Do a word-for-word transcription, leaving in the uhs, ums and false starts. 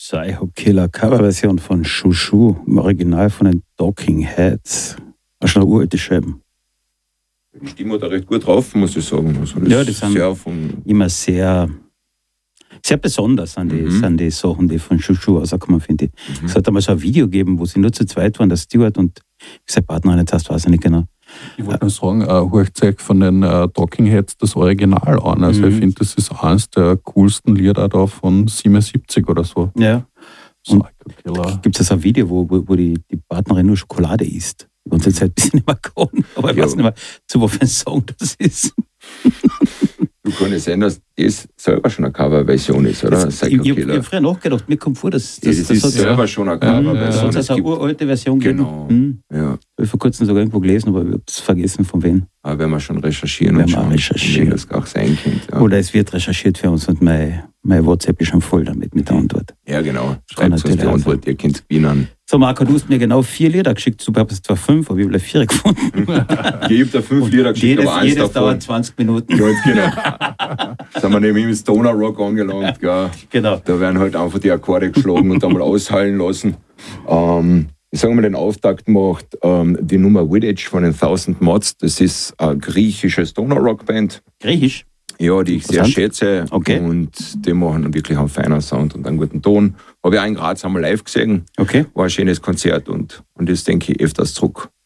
Psycho Killer, Coverversion von Chouchou, im Original von den Talking Heads. Das ist schon eine uralte Scheiben. Die Stimme da recht gut drauf, muss ich sagen. Also das Ja, die sind sehr von immer sehr, sehr besonders sind die, Mhm. sind die Sachen, die von Chouchou rauskommen, finde ich. Mhm. Es hat einmal so ein Video gegeben, wo sie nur zu zweit waren, der Stewart und wie sein Partner nicht heißt, weiß ich nicht genau. Ich wollte nur sagen, äh, hört euch von den äh, Talking Heads das Original an. Also Mhm. ich finde, das ist eines der coolsten Lieder da von siebenundsiebzig oder so. Ja. Psycho Killer. Gibt es ein Video, wo, wo, wo die, die Partnerin nur Schokolade isst? Die ganze Zeit bis sie nicht mehr kann. Aber ich Ja. weiß nicht mehr, zu was für ein Song das ist. Du kann ja sein, dass das selber schon eine Coverversion ist, oder? Das, ich Psycho ich Killer. habe früher nachgedacht, mir kommt vor, dass Ja, das, das, das, ist hat selber schon eine Coverversion. es Es eine gibt- uralte Version Genau. gegeben. Hm. Ja, Habe ich vor kurzem sogar irgendwo gelesen, aber ich habe es vergessen, von wem. aber wenn wir schon recherchieren Werden und wir schauen, recherchieren. wie das auch sein könnte. Ja, Oder es wird recherchiert für uns und mein, mein WhatsApp ist schon voll damit mit der Antwort. ja genau. Kann Schreibt uns die natürlich auch Antwort, ihr könnt gewinnen. So, Marco, du hast mir genau vier Lieder geschickt. Super, ich habe zwar fünf, aber ich habe gleich vier gefunden. Ich habe da fünf Lieder geschickt, Jedes, aber eins jedes davon. dauert zwanzig Minuten. Ganz genau. Sind wir nämlich im Stoner Rock angelangt, gell. Genau. Da werden halt einfach die Akkorde geschlagen und einmal aushallen lassen. Ähm, ich sage mal, den Auftakt macht ähm, die Nummer Widditch von den Thousand Mods. Das ist eine griechische Stoner Rock Band. Griechisch. Ja, die ich sehr Interessant. schätze. Okay. Und die machen wirklich einen feinen Sound und einen guten Ton. Habe ich auch in Graz einmal live gesehen. Okay. War ein schönes Konzert und, und das denke ich öfters zurück.